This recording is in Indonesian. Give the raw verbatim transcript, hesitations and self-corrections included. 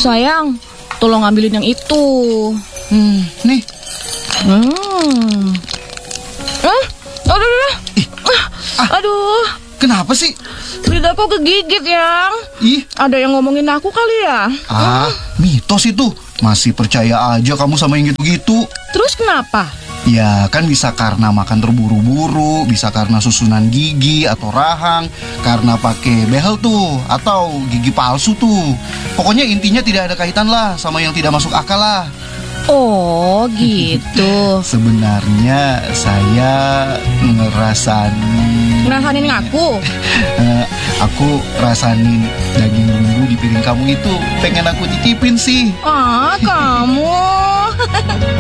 Sayang, tolong ambilin yang itu. Hmm, nih. Hmm. Ah, aduh, aduh, Ih, ah. aduh. Kenapa sih? Lidahku kegigit, Yang. Ih, Ada yang ngomongin aku kali ya? ah, mitos itu. Masih percaya aja kamu sama yang gitu-gitu. Terus kenapa? Ya kan bisa karena makan terburu-buru, bisa karena susunan gigi atau rahang, karena pakai behel tuh, atau gigi palsu tuh. Pokoknya intinya tidak ada kaitan lah sama yang tidak masuk akal lah. Oh, gitu. Sebenarnya saya ngerasain, Ngerasain ngaku? eh, aku rasain daging bumbu di piring kamu itu pengen aku cicipin sih. Ah, kamu.